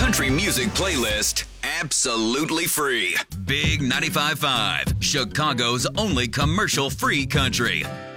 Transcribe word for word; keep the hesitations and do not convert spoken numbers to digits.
country music playlist absolutely free. Big ninety-five point five, Chicago's only commercial-free country.